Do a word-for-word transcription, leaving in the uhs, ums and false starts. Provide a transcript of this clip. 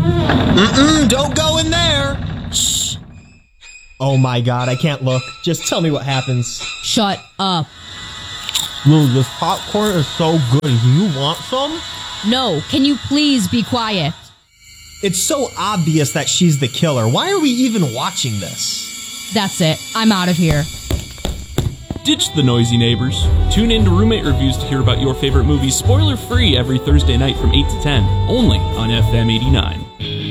Mm-mm, don't go in there. Shh. Oh my god, I can't look. Just tell me what happens. Shut up. Lou, this popcorn is so good. Do you want some? No, can you please be quiet? It's so obvious that she's the killer. Why are we even watching this? That's it. I'm out of here. Ditch the noisy neighbors. Tune in to Roommate Reviews to hear about your favorite movies spoiler-free every Thursday night from eight to ten, only on F M eighty-nine.